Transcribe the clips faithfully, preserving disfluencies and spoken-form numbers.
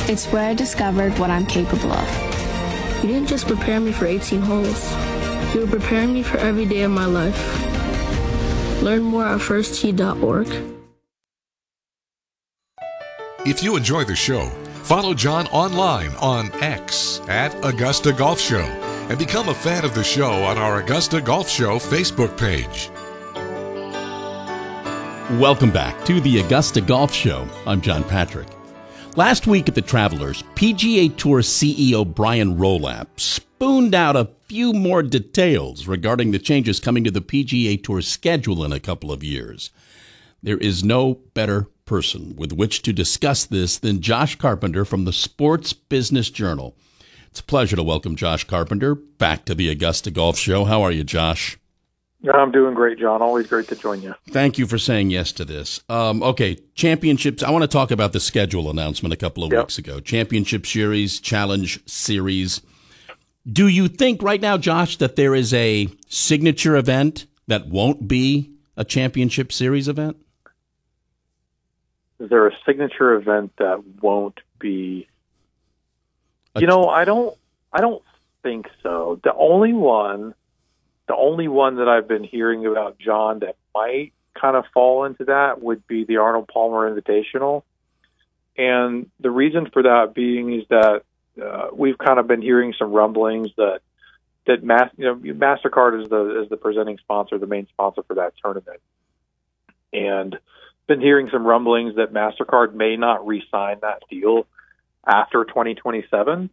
It's where I discovered what I'm capable of. You didn't just prepare me for eighteen holes. You were preparing me for every day of my life. Learn more at first tee dot org. If you enjoy the show, follow John online on X at Augusta Golf Show and become a fan of the show on our Augusta Golf Show Facebook page. Welcome back to the Augusta Golf Show. I'm John Patrick. Last week at the Travelers, P G A Tour C E O Brian Rolap spooned out a few more details regarding the changes coming to the P G A Tour schedule in a couple of years. There is no better person with which to discuss this than Josh Carpenter from the Sports Business Journal. It's a pleasure to welcome Josh Carpenter back to the Augusta Golf Show. How are you, Josh? I'm doing great, John. Always great to join you. Thank you for saying yes to this. Um, okay, championships. I want to talk about the schedule announcement a couple of yep. weeks ago. Championship Series, Challenge Series. Do you think right now, Josh, that there is a signature event that won't be a Championship Series event? Is there a signature event that won't be? You know, I don't. I don't think so. The only one. The only one that I've been hearing about, John, that might kind of fall into that would be the Arnold Palmer Invitational. And the reason for that being is that uh, we've kind of been hearing some rumblings that that Mas- you know, MasterCard is the is the presenting sponsor, the main sponsor for that tournament. And been hearing some rumblings that MasterCard may not re-sign that deal after twenty twenty-seven.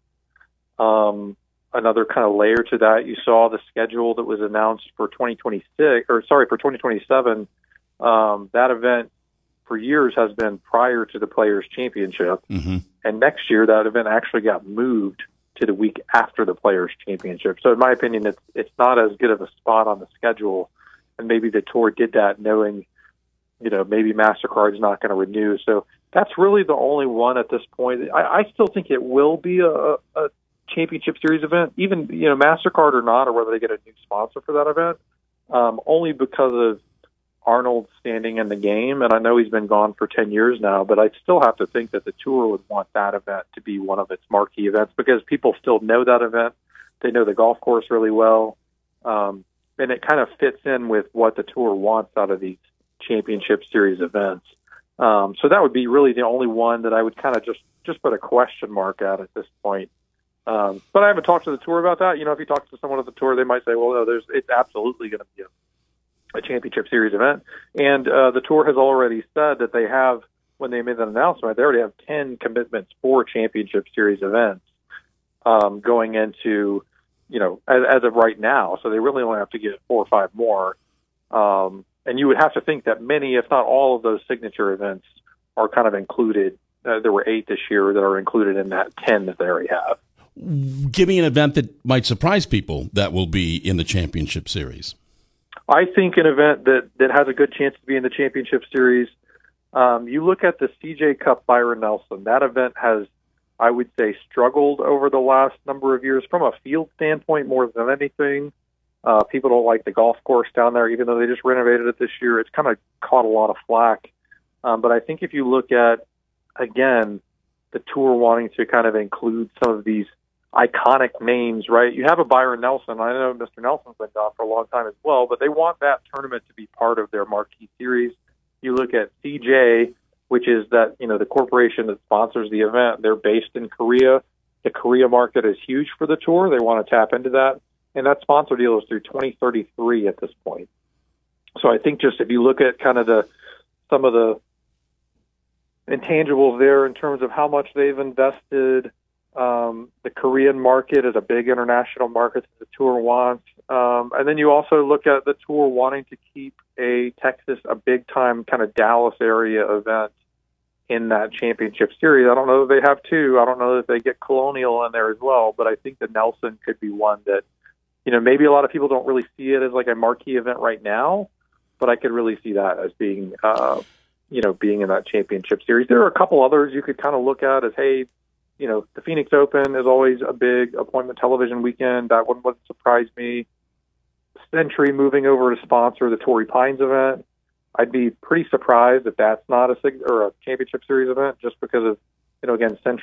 Um Another kind of layer to that, you saw the schedule that was announced for twenty twenty-six, or sorry, for twenty twenty-seven. Um, that event for years has been prior to the Players' Championship, mm-hmm. and next year that event actually got moved to the week after the Players' Championship. So, in my opinion, it's it's not as good of a spot on the schedule, and maybe the tour did that knowing, you know, maybe MasterCard's not going to renew. So that's really the only one at this point. I, I still think it will be a, a Championship Series event, even, you know, MasterCard or not, or whether they get a new sponsor for that event, um, only because of Arnold's standing in the game. And I know he's been gone for ten years now, but I still have to think that the tour would want that event to be one of its marquee events because people still know that event. They know the golf course really well. Um, and it kind of fits in with what the tour wants out of these Championship Series events. Um, so that would be really the only one that I would kind of just, just put a question mark at at this point. Um, but I haven't talked to the tour about that. You know, if you talk to someone at the tour, they might say, well, no, there's, it's absolutely going to be a, a Championship Series event. And uh, the tour has already said that they have, when they made that announcement, they already have ten commitments for Championship Series events um, going into, you know, as, as of right now. So they really only have to get four or five more. Um, and you would have to think that many, if not all of those signature events are kind of included. Uh, there were eight this year that are included in that ten that they already have. Give me an event that might surprise people that will be in the Championship Series. I think an event that, that has a good chance to be in the Championship Series, um, you look at the C J Cup Byron Nelson. That event has, I would say, struggled over the last number of years from a field standpoint more than anything. Uh, people don't like the golf course down there, even though they just renovated it this year. It's kind of caught a lot of flack. Um, but I think if you look at, again, the tour wanting to kind of include some of these iconic names, right? You have a Byron Nelson. I know Mister Nelson's been gone for a long time as well, but they want that tournament to be part of their marquee series. You look at C J, which is that, you know, the corporation that sponsors the event. They're based in Korea. The Korea market is huge for the tour. They want to tap into that. And that sponsor deal is through twenty thirty-three at this point. So I think just if you look at kind of the some of the intangibles there in terms of how much they've invested, Um, the Korean market is a big international market that the tour wants. Um, and then you also look at the tour wanting to keep a Texas, a big-time kind of Dallas area event in that Championship Series. I don't know if they have two. I don't know if they get Colonial in there as well, but I think the Nelson could be one that, you know, maybe a lot of people don't really see it as like a marquee event right now, but I could really see that as being, uh, you know, being in that Championship Series. There are a couple others you could kind of look at as, hey, you know, the Phoenix Open is always a big appointment television weekend. That one wouldn't surprise me. Century moving over to sponsor the Torrey Pines event. I'd be pretty surprised if that's not a sig- or a Championship Series event, just because of, you know, again, Century